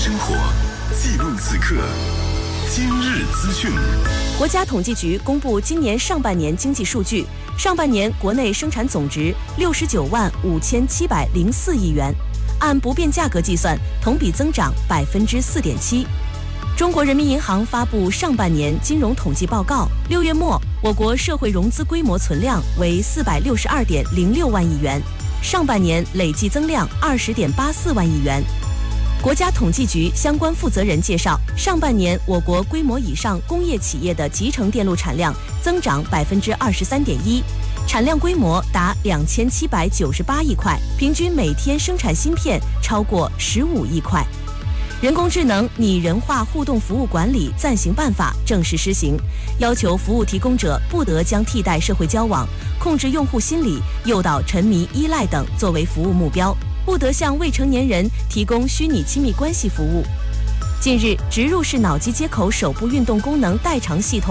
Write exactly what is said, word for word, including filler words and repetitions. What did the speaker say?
生活，记录此刻。今日资讯。 国家统计局公布今年上半年经济数据，上半年国内生产总值六十九万五千七百零四亿元，按不变价格计算，同比增长百分之四点七。中国人民银行发布上半年金融统计报告，六月末，我国社会融资规模存量为四百六十二点零六万亿元，上半年累计增量二十点八四万亿元。国家统计局相关负责人介绍，上半年我国规模以上工业企业的集成电路产量增长百分之二十三点一，产量规模达两千七百九十八亿块，平均每天生产芯片超过十五亿块。人工智能拟人化互动服务管理暂行办法正式施行，要求服务提供者不得将替代社会交往、控制用户心理、诱导沉迷依赖等作为服务目标，不得向未成年人提供虚拟亲密关系服务。近日，植入式脑机接口手部运动功能代偿系统